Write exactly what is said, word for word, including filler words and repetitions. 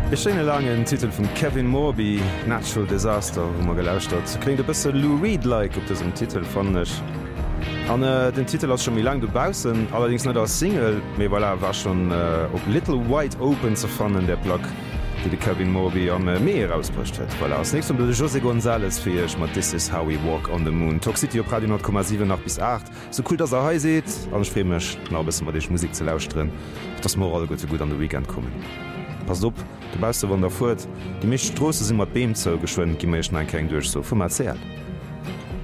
E schene langen Titel vum Kevin Morby Natural Disaster hummer gelauscht hat. Klingt e bësse Lou Reed-like op dessem Titel fannech. An äh, den Titel ass schon mi lang dobausen, allerdings net als Single, méi weil er war schon äh, op Little White Open ze fannen der Block, die de Kevin Morby am äh, Meer rausbrecht huet. Weil ass nächst um de José González firch mat This is how we walk on the moon. Toxicity op Radio neun Komma sieben nach bis acht. So cool dats er hei seet, anremech na bis mat dech Musik ze lausren, dats Moral gotte gut an de Weekend kommen. Pass op, du beiste wann der Furt, die méch Strosse si mat Beem zou geschwoen, gi méch ein keng duch so vu mat zählt.